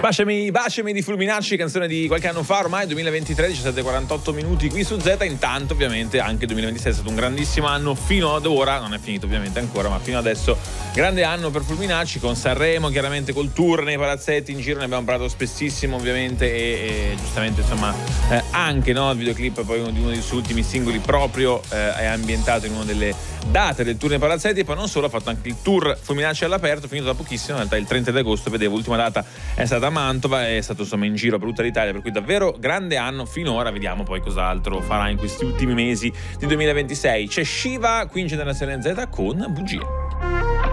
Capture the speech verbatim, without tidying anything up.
Baciami, baciami di Fulminacci, canzone di qualche anno fa, ormai duemilaventitré, diciassette e quarantotto minuti qui su Z. Intanto ovviamente anche duemilaventisei è stato un grandissimo anno fino ad ora, non è finito ovviamente ancora, ma fino adesso grande anno per Fulminacci, con Sanremo, chiaramente col tour nei palazzetti in giro, ne abbiamo parlato spessissimo ovviamente e, e giustamente insomma eh, anche no, il videoclip poi uno di uno dei suoi ultimi singoli proprio eh, è ambientato in una delle date del tour nei palazzetti, e poi non solo, ha fatto anche il tour Fulminacci all'aperto, finito da pochissimo, in realtà il trenta di agosto, vedevo, l'ultima data è stata a Mantova, è stato insomma in giro per tutta l'Italia, per cui davvero grande anno finora. Vediamo poi cos'altro farà in questi ultimi mesi di duemilaventisei. C'è Shiva qui in Generazione Z con Bugie.